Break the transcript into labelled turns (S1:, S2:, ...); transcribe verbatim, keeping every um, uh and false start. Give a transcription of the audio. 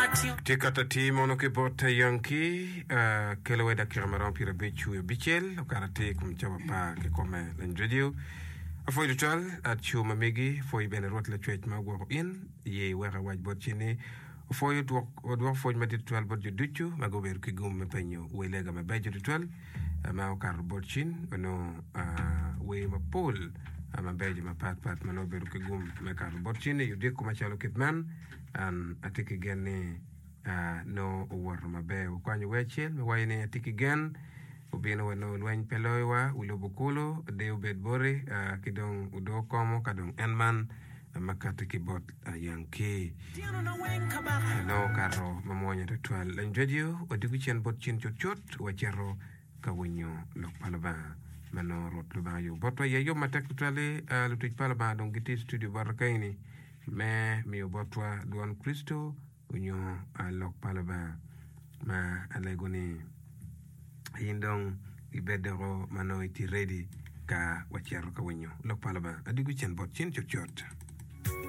S1: Tikata ti mono ke bota yanki kele weda kiramaran pira bechu e bichel karate kum chawa pa ke kome len radio afo dutal at chu mamegi fo ibene rot la chwet ma go in ye wera waj bot chini fo yut wok odwa fo ma dutal bot juduchu ma go ber ki gum me penyo we lega me beju dutal ma kar bot chin no we ma pol ama beju ma pat pat ma no ber ki gum me kar bot chini yudik kuma chalo kitman an atiki gene Uh, no war mabe kwani wechel me wayne atiki gen ubino wano lwen peloiwa ulobukulo de ubed bore uh, kidong udo komo kadong enman uh, makati kibot uh, yanki uh, no karo mamonya tutual lanjradio odigu chen bot chin chot chot wachero kawinyo lok palaba mano rot luba yo botwa yeyo matek tutale uh, lutuj palaba dong giti studio barakaini me mi botwa duan Kristo unyo alok palaba ma alegoni yindong ibedero mano iti ready ka wachero ka winyo lok palaba adigu chen bot chin chot chot